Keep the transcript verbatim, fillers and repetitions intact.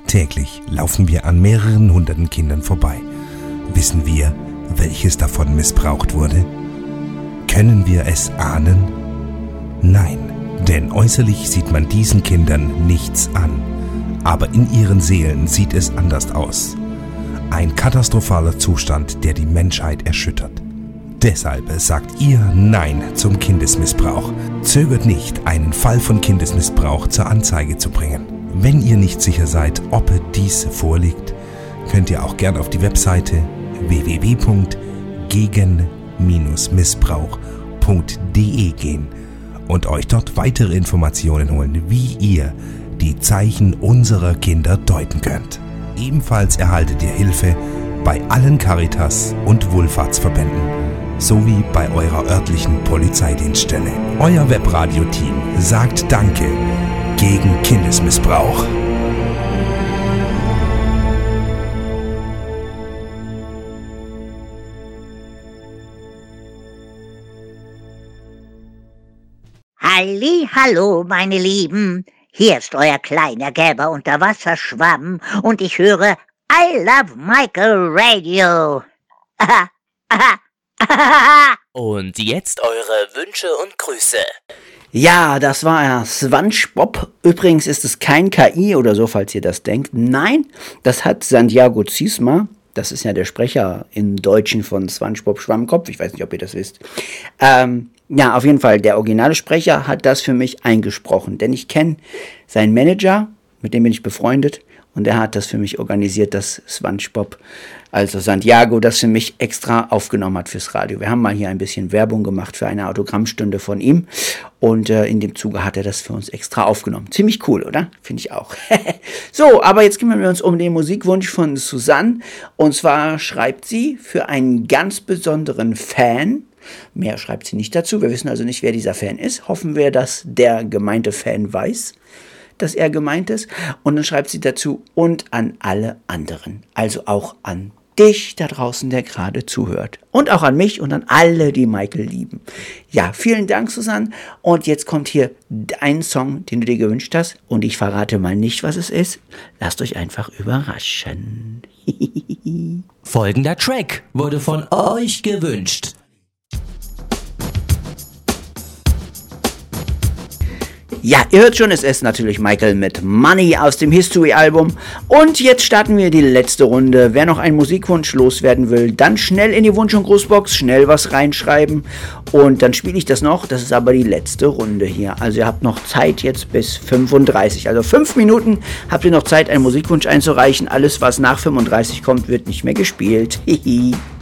Täglich laufen wir an mehreren hunderten Kindern vorbei. Wissen wir, welches davon missbraucht wurde? Können wir es ahnen? Nein, denn äußerlich sieht man diesen Kindern nichts an. Aber in ihren Seelen sieht es anders aus. Ein katastrophaler Zustand, der die Menschheit erschüttert. Deshalb sagt ihr Nein zum Kindesmissbrauch. Zögert nicht, einen Fall von Kindesmissbrauch zur Anzeige zu bringen. Wenn ihr nicht sicher seid, ob dies vorliegt, könnt ihr auch gern auf die Webseite w w w punkt gegen missbrauch punkt d e gehen und euch dort weitere Informationen holen, wie ihr die Zeichen unserer Kinder deuten könnt. Ebenfalls erhaltet ihr Hilfe bei allen Caritas- und Wohlfahrtsverbänden sowie bei eurer örtlichen Polizeidienststelle. Euer Webradio-Team sagt Danke gegen Kindesmissbrauch. Halli, hallo, meine Lieben. Hier ist euer kleiner gelber Unterwasserschwamm und ich höre I Love Michael Radio. Aha, aha, aha. Und jetzt eure Wünsche und Grüße. Ja, das war er, SpongeBob. Übrigens ist es kein K I oder so, falls ihr das denkt. Nein, das hat Santiago Ziesmer, das ist ja der Sprecher im Deutschen von SpongeBob Schwammkopf, ich weiß nicht, ob ihr das wisst. Ähm, ja, auf jeden Fall, der originale Sprecher hat das für mich eingesprochen, denn ich kenne seinen Manager, mit dem bin ich befreundet, und er hat das für mich organisiert, dass SpongeBob, also Santiago, das für mich extra aufgenommen hat fürs Radio. Wir haben mal hier ein bisschen Werbung gemacht für eine Autogrammstunde von ihm und äh, in dem Zuge hat er das für uns extra aufgenommen. Ziemlich cool, oder? Finde ich auch. So, aber jetzt kümmern wir uns um den Musikwunsch von Susanne, und zwar schreibt sie für einen ganz besonderen Fan. Mehr schreibt sie nicht dazu. Wir wissen also nicht, wer dieser Fan ist. Hoffen wir, dass der gemeinte Fan weiß, dass er gemeint ist. Und dann schreibt sie dazu, und an alle anderen. Also auch an dich da draußen, der gerade zuhört. Und auch an mich und an alle, die Michael lieben. Ja, vielen Dank, Susanne. Und jetzt kommt hier ein Song, den du dir gewünscht hast. Und ich verrate mal nicht, was es ist. Lasst euch einfach überraschen. Folgender Track wurde von euch gewünscht. Ja, ihr hört schon, es ist natürlich Michael mit Money aus dem History-Album. Und jetzt starten wir die letzte Runde. Wer noch einen Musikwunsch loswerden will, dann schnell in die Wunsch- und Grußbox, schnell was reinschreiben. Und dann spiele ich das noch. Das ist aber die letzte Runde hier. Also ihr habt noch Zeit jetzt bis fünfunddreißig. Also fünf Minuten habt ihr noch Zeit, einen Musikwunsch einzureichen. Alles, was nach fünfunddreißig kommt, wird nicht mehr gespielt. Hihi.